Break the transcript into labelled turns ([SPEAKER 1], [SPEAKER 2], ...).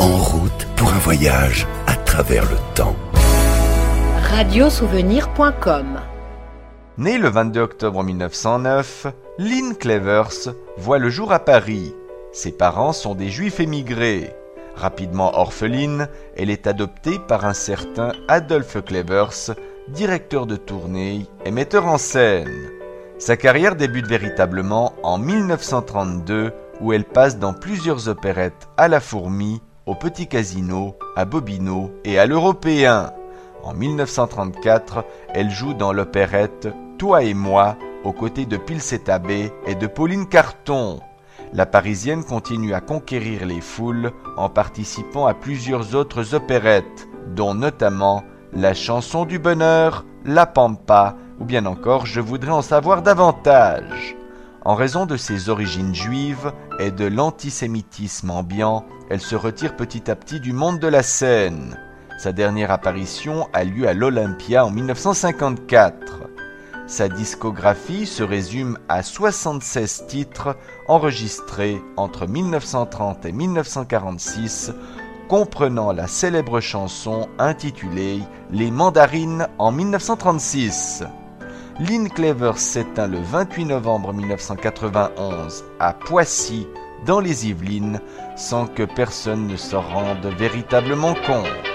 [SPEAKER 1] En route pour un voyage à travers le temps.
[SPEAKER 2] Radiosouvenir.com.
[SPEAKER 3] Née le 22 octobre 1909, Lynn Clevers voit le jour à Paris. Ses parents sont des juifs émigrés. Rapidement orpheline, elle est adoptée par un certain Adolphe Clevers, directeur de tournée et metteur en scène. Sa carrière débute véritablement en 1932, où elle passe dans plusieurs opérettes à la Fourmi, au Petit Casino, à Bobino et à l'Européen. En 1934, elle joue dans l'opérette Toi et moi, aux côtés de Pilset Abbé et de Pauline Carton. La Parisienne continue à conquérir les foules en participant à plusieurs autres opérettes, dont notamment La Chanson du Bonheur, La Pampa, ou bien encore Je voudrais en savoir davantage. En raison de ses origines juives et de l'antisémitisme ambiant, elle se retire petit à petit du monde de la scène. Sa dernière apparition a lieu à l'Olympia en 1954. Sa discographie se résume à 76 titres enregistrés entre 1930 et 1946, comprenant la célèbre chanson intitulée « Les Mandarines » en 1936. Lynn Clevers s'éteint le 28 novembre 1991 à Poissy, dans les Yvelines, sans que personne ne s'en rende véritablement compte.